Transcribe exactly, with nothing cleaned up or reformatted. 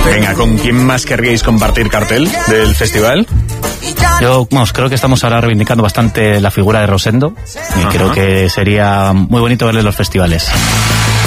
Venga, ¿con quién más querríais compartir cartel del festival? Yo, vamos, creo que estamos ahora reivindicando bastante la figura de Rosendo y Ajá. creo que sería muy bonito verle en los festivales.